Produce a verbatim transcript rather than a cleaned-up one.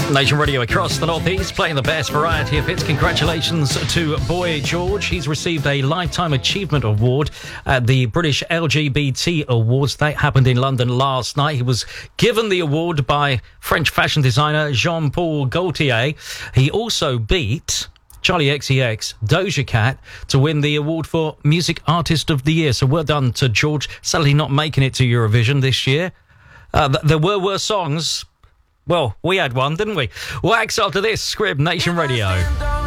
Nation Radio across the Northeast, playing the best variety of hits. Congratulations to Boy George. He's received a Lifetime Achievement Award at the British L G B T Awards. That happened in London last night. He was given the award by French fashion designer Jean-Paul Gaultier. He also beat Charlie X C X, Doja Cat, to win the award for Music Artist of the Year. So well done to George. Sadly not making it to Eurovision this year. Uh, th- there were worse songs. Well, we had one, didn't we? Wax after this, Scrib Nation Radio.